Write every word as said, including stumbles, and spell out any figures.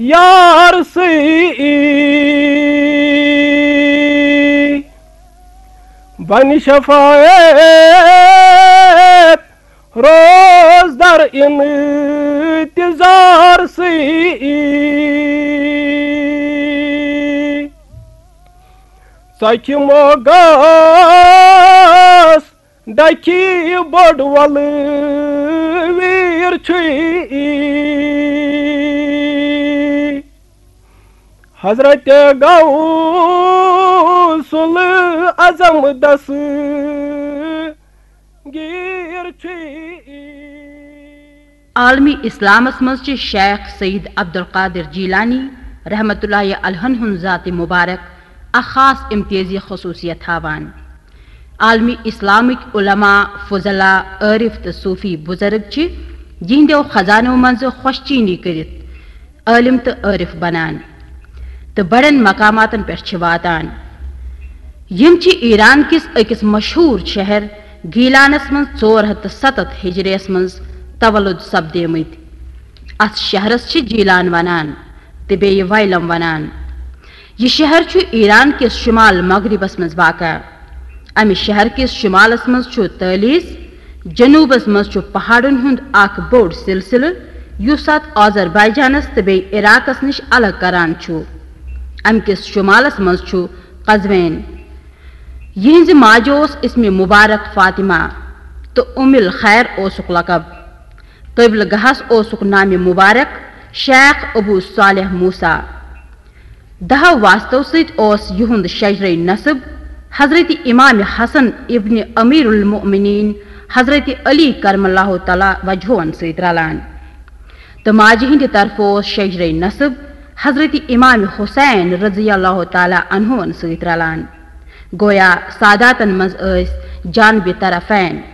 یار سی بن شفاعت روز در انتظار سی سکی موگاس ڈکی بڑ ول ویر چھی حضرت غوث العظم دس گیر چھی عالمی اسلامس مز شیخ سید عبدالقادر جیلانی رحمۃ اللہ علیہ ہن ذات مبارک اخ خاص امتیازی خصوصیت ہاوان عالمی اسلامک علماء فضلاء عارف تو صوفی بزرگ چھ جہندو خزانو منز خوشچینی کرت عالم تو عارف بنان تو بڑن مقاماتن پہ واتان یم چھ ایران کس اکس مشہور شہر گیلانس من ژور ہتھ ستتھ ہجریس من تولد سپدیمت اس شہرس چھ جیلان ونان تو بیہ ویلم ونان یہ شہر چھ ایران کس شمال مغربس من واقع امہ شہر کس شمالس من چھ تالیس جنوبس من چھ پہاڑن ہند اخ بوڑ سلسلہ یس ات آذربائیجانس تو بیہ عراقس نش الگ کران چھ ام کس شمالس من چھ قزوین یہنز ماجوس اسم مبارک فاطمہ تو ام الخیر اوسک لقب قبل گہس اوسک نام مبارک شیخ ابو صالح موسیٰ دہ واسطو ست اوس یہند شجر نسب حضرت امام حسن ابن امیر المؤمنین حضرت علی کرم اللہ تعالی وجہن ست رلان تو ماجہ ہند طرف اوس شجر نسب حضرت امام حسین رضی اللہ تعالی عنہن ست رلان گویا ساداتن مز اس جانب طرفین